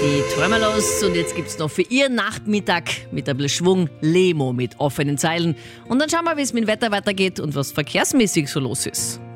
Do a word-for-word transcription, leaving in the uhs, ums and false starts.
Die Tremelos und jetzt gibt's noch für Ihren Nachmittag mit ein bisschen Schwung Lemo mit offenen Zeilen. Und dann schauen wir, wie es mit dem Wetter weitergeht und was verkehrsmäßig so los ist.